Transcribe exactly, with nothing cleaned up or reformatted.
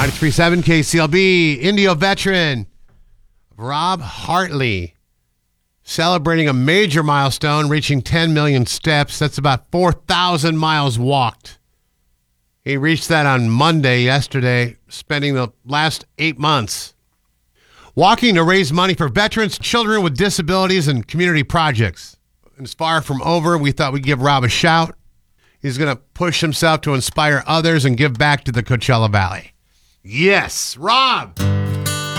ninety-three point seven K C L B, Indio veteran Rob Hartley celebrating a major milestone, reaching ten million steps. That's about four thousand miles walked. He reached that on Monday, yesterday, spending the last eight months walking to raise money for veterans, children with disabilities, and community projects. It's far from over. We thought we'd give Rob a shout. He's going to push himself to inspire others and give back to the Coachella Valley. Yes, Rob!